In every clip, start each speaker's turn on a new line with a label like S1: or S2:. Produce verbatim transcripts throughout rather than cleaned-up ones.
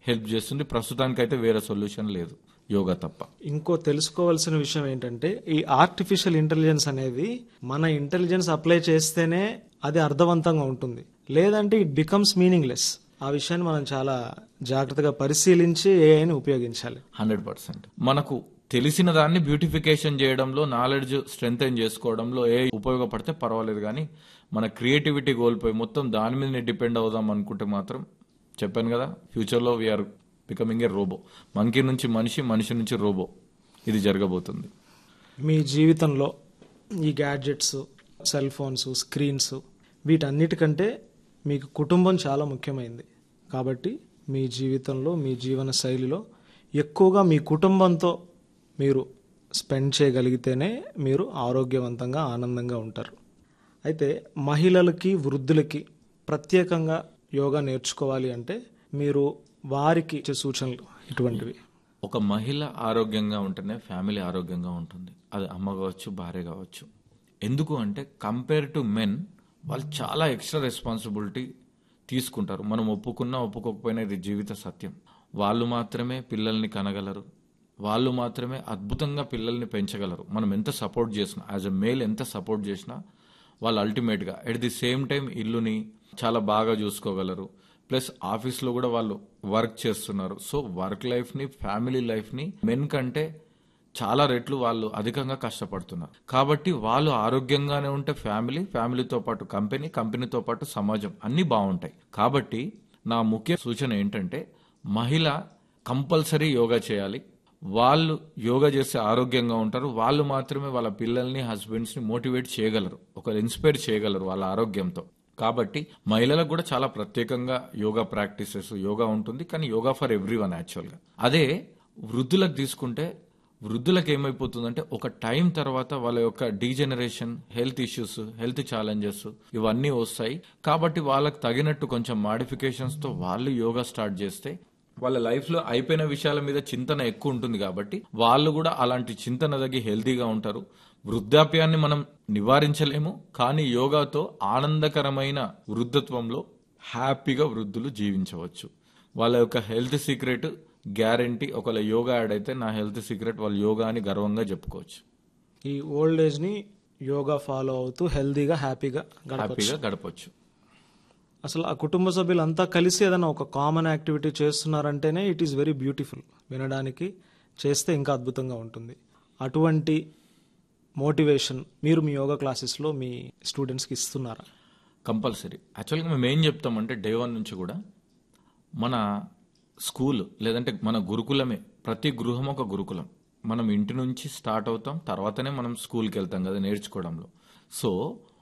S1: Help చేస్తుంది. ప్రస్తుతానికైతే వేరే సొల్యూషన్ లేదు యోగా తప్ప.
S2: ఇంకో తెలుసుకోవాల్సిన విషయం ఏంటంటే ఈ ఆర్టిఫిషియల్ ఇంటెలిజెన్స్ అనేది మన ఇంటెలిజెన్స్ అప్లై చేస్తేనే అది అర్థవంతంగా ఉంటుంది, లేదంటే ఇట్ బికమ్స్ మీనింగ్లెస్. ఆ విషయాన్ని మనం చాలా జాగ్రత్తగా పరిశీలించి ఏఐని ఉపయోగించాలి.
S1: హండ్రెడ్ పర్సెంట్ మనకు తెలిసిన దాన్ని బ్యూటిఫికేషన్ చేయడంలో, నాలెడ్జ్ స్ట్రెంథెన్ చేసుకోవడంలో ఏ ఉపయోగపడితే పర్వాలేదు, కానీ మన క్రియేటివిటీ కోల్పోయి మొత్తం దాని మీద డిపెండ్ అవుదాం అనుకుంటే మాత్రం చెప్పాను కదా, ఫ్యూచర్లో we are becoming a robo. Monkey నుంచి మనిషి, మనిషి నుంచి రోబో, ఇది జరగబోతుంది.
S2: మీ జీవితంలో ఈ గ్యాడ్జెట్స్, సెల్ ఫోన్స్, స్క్రీన్స్ వీటన్నిటికంటే మీకు కుటుంబం చాలా ముఖ్యమైనది. కాబట్టి మీ జీవితంలో, మీ జీవన శైలిలో ఎక్కువగా మీ కుటుంబంతో మీరు స్పెండ్ చేయగలిగితేనే మీరు ఆరోగ్యవంతంగా, ఆనందంగా ఉంటారు. అయితే మహిళలకి, వృద్ధులకి ప్రత్యేకంగా యోగా నేర్చుకోవాలి అంటే మీరు వారికి ఇచ్చే సూచనలు ఇటువంటివి.
S1: ఒక మహిళ ఆరోగ్యంగా ఉంటేనే ఫ్యామిలీ ఆరోగ్యంగా ఉంటుంది. అది అమ్మ కావచ్చు, భార్య కావచ్చు. ఎందుకు అంటే కంపేర్ టు మెన్ వాళ్ళు చాలా ఎక్స్ట్రా రెస్పాన్సిబిలిటీ తీసుకుంటారు. మనం ఒప్పుకున్నా ఒప్పుకోకపోయినా ఇది జీవిత సత్యం. వాళ్ళు మాత్రమే పిల్లల్ని కనగలరు, వాళ్ళు మాత్రమే అద్భుతంగా పిల్లల్ని పెంచగలరు. మనం ఎంత సపోర్ట్ చేసినా, యాజ్ ఎ మేల్ ఎంత సపోర్ట్ చేసినా వాళ్ళు అల్టిమేట్గా ఎట్ ది సేమ్ టైం ఇల్లుని చాలా బాగా చూసుకోగలరు. ప్లస్ ఆఫీస్లో కూడా వాళ్ళు వర్క్ చేస్తున్నారు. సో వర్క్ లైఫ్ని, ఫ్యామిలీ లైఫ్ని మెన్ కంటే చాలా రెట్లు వాళ్ళు అధికంగా కష్టపడుతున్నారు. కాబట్టి వాళ్ళు ఆరోగ్యంగానే ఉంటే ఫ్యామిలీ, ఫ్యామిలీతో పాటు కంపెనీ, కంపెనీతో పాటు సమాజం అన్నీ బాగుంటాయి. కాబట్టి నా ముఖ్య సూచన ఏంటంటే మహిళ కంపల్సరీ యోగా చేయాలి. వాళ్ళు యోగా చేస్తే ఆరోగ్యంగా ఉంటారు. వాళ్ళు మాత్రమే వాళ్ళ పిల్లల్ని, హస్బెండ్స్ని మోటివేట్ చేయగలరు, ఒకరు ఇన్స్పైర్ చేయగలరు వాళ్ళ ఆరోగ్యంతో. కాబట్టి మహిళలకు కూడా చాలా ప్రత్యేకంగా యోగా ప్రాక్టీసెస్, యోగా ఉంటుంది. కానీ యోగా ఫర్ ఎవ్రీ వన్ యాక్చువల్గా. అదే వృద్ధులకు తీసుకుంటే వృద్ధులకు ఏమైపోతుందంటే ఒక టైం తర్వాత వాళ్ళ యొక్క degeneration, health issues, health challenges ఇవన్నీ వస్తాయి. కాబట్టి వాళ్ళకి తగినట్టు కొంచెం మాడిఫికేషన్స్తో వాళ్ళు యోగా స్టార్ట్ చేస్తే వాళ్ళ లైఫ్లో అయిపోయిన విషయాల మీద చింతన ఎక్కువ ఉంటుంది. కాబట్టి వాళ్ళు కూడా అలాంటి చింతన తగ్గి హెల్తీగా ఉంటారు. వృద్ధాప్యాన్ని మనం నివారించలేము, కానీ యోగాతో ఆనందకరమైన వృద్ధత్వంలో హ్యాపీగా వృద్ధులు జీవించవచ్చు. వాళ్ళ యొక్క హెల్త్ సీక్రెట్ గ్యారంటీ, ఒకవేళ యోగా యాడ్ అయితే నా హెల్త్ సీక్రెట్ వాళ్ళు యోగా అని గర్వంగా చెప్పుకోవచ్చు.
S2: ఈ ఓల్డ్ ఏజ్ ని యోగా ఫాలో అవుతూ హెల్తీగా, హ్యాపీగా
S1: హ్యాపీగా గడపచ్చు.
S2: అసలు ఆ కుటుంబ సభ్యులంతా కలిసి ఏదైనా ఒక common activity చేస్తున్నారంటేనే it is very beautiful. వినడానికి, చేస్తే ఇంకా అద్భుతంగా ఉంటుంది. అటువంటి మోటివేషన్ మీరు మీ యోగా క్లాసెస్లో మీ స్టూడెంట్స్కి ఇస్తున్నారా?
S1: కంపల్సరీ. యాక్చువల్గా మేము ఏం చెప్తామంటే డే వన్ నుంచి కూడా మన స్కూల్ లేదంటే మన గురుకులమే, ప్రతి గృహం ఒక గురుకులం. మనం ఇంటి నుంచి స్టార్ట్ అవుతాం, తర్వాతనే మనం స్కూల్కి వెళ్తాం కదా నేర్చుకోవడంలో. సో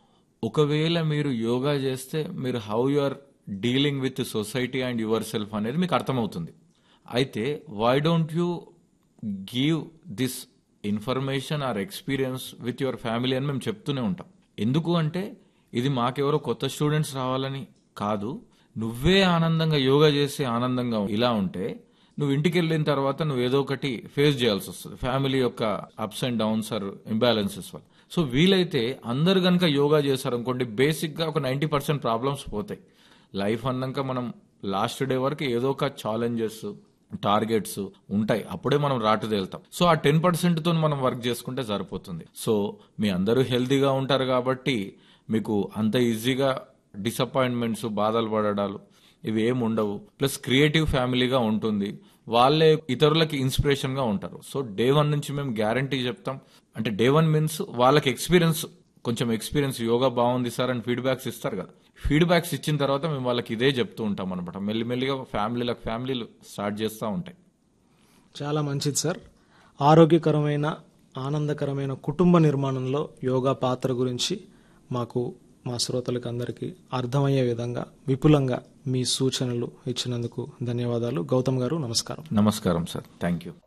S1: ఒకవేళ మీరు యోగా చేస్తే మీరు how you are dealing with society and your self అనేది మీకు అర్థమవుతుంది. అయితే why don't you give this information are experience with your family అని మేము చెప్తూనే ఉంటాం. ఎందుకు అంటే ఇది మాకెవరో కొత్త స్టూడెంట్స్ రావాలని కాదు. నువ్వే ఆనందంగా యోగా చేసి ఆనందంగా ఇలా ఉంటే నువ్వు ఇంటికి వెళ్ళిన తర్వాత నువ్వు ఏదో ఒకటి ఫేస్ చేయాల్సి వస్తుంది, ఫ్యామిలీ యొక్క ups and downs are imbalances వల్ల. సో వీలైతే అందరు కనుక యోగా చేశారనుకోండి, బేసిక్గా ఒక నైంటీ పర్సెంట్ ప్రాబ్లమ్స్ పోతాయి. లైఫ్ అన్నాక మనం లాస్ట్ డే వరకు ఏదో ఒక ఛాలెంజెస్, టార్గెట్స్ ఉంటాయి, అప్పుడే మనం రాటు తేలుతాం. సో ఆ టెన్ పర్సెంట్ తో మనం వర్క్ చేసుకుంటే సరిపోతుంది. సో మీ అందరూ హెల్తీగా ఉంటారు కాబట్టి మీకు అంత ఈజీగా డిసప్పాయింట్మెంట్స్, బాధలు పడడాలు ఇవి ఏమి ఉండవు. ప్లస్ క్రియేటివ్ ఫ్యామిలీగా ఉంటుంది, వాళ్ళే ఇతరులకి ఇన్స్పిరేషన్ గా ఉంటారు. సో డే వన్ నుంచి మేము గ్యారంటీ చెప్తాం. అంటే డే వన్ మీన్స్ వాళ్ళకి ఎక్స్పీరియన్స్, కొంచెం ఎక్స్పీరియన్స్, యోగా బాగుంది సార్ అని ఫీడ్బ్యాక్స్ ఇస్తారు కదా. ఫీడ్బ్యాక్స్ ఇచ్చిన తర్వాత మేము వాళ్ళకి ఇదే చెప్తూ ఉంటాం అనమాట. మెల్లిమెల్లిగా ఫ్యామిలీలకు ఫ్యామిలీలు స్టార్ట్ చేస్తూ ఉంటాయి.
S2: చాలా మంచిది సార్. ఆరోగ్యకరమైన, ఆనందకరమైన కుటుంబ నిర్మాణంలో యోగా పాత్ర గురించి మాకు, మా శ్రోతలకు అందరికీ అర్థమయ్యే విధంగా విపులంగా మీ సూచనలు ఇచ్చినందుకు ధన్యవాదాలు. గౌతమ్ గారు, నమస్కారం.
S1: నమస్కారం సార్, థ్యాంక్ యూ.